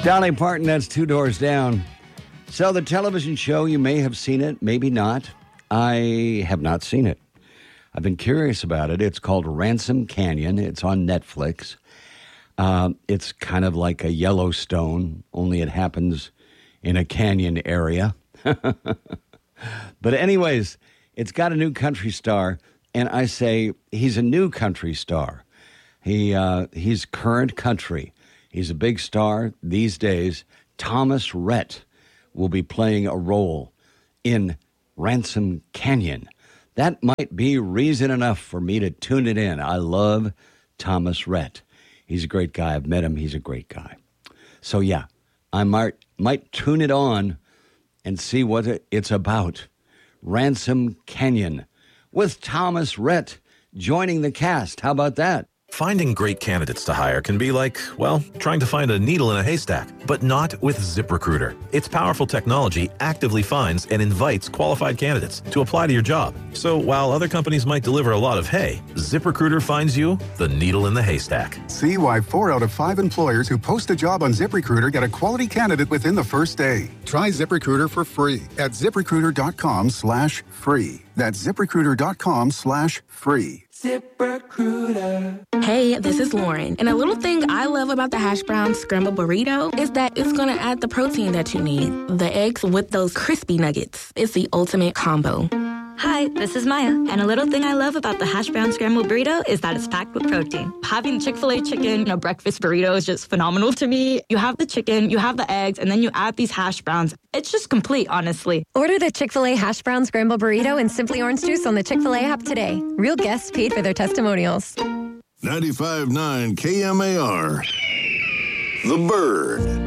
Dolly Parton, that's Two Doors Down. So the television show, you may have seen it, maybe not. I have not seen it. I've been curious about it. It's called Ransom Canyon. It's on Netflix. It's kind of like a Yellowstone, only it happens in a canyon area. But anyways, it's got a new country star, and I say he's a new country star. He's current country. He's a big star these days. Thomas Rhett will be playing a role in Ransom Canyon. That might be reason enough for me to tune it in. I love Thomas Rhett. He's a great guy. I've met him. He's a great guy. So, yeah, I might tune it on and see what it's about. Ransom Canyon with Thomas Rhett joining the cast. How about that? Finding great candidates to hire can be like, well, trying to find a needle in a haystack, but not with ZipRecruiter. Its powerful technology actively finds and invites qualified candidates to apply to your job. So while other companies might deliver a lot of hay, ZipRecruiter finds you the needle in the haystack. See why 4 out of 5 employers who post a job on ZipRecruiter get a quality candidate within the first day. Try ZipRecruiter for free at ZipRecruiter.com/free. That's ZipRecruiter.com/free. ZipRecruiter. Hey, this is Lauren. And a little thing I love about the hash brown scrambled burrito is that it's going to add the protein that you need. The eggs with those crispy nuggets. It's the ultimate combo. Hi, this is Maya, and a little thing I love about the hash brown scrambled burrito is that it's packed with protein. Having Chick-fil-A chicken in a breakfast burrito is just phenomenal to me. You have the chicken, you have the eggs, and then you add these hash browns. It's just complete, honestly. Order the Chick-fil-A hash brown scrambled burrito and Simply Orange Juice on the Chick-fil-A app today. Real guests paid for their testimonials. 95.9 KMAR. The Bird.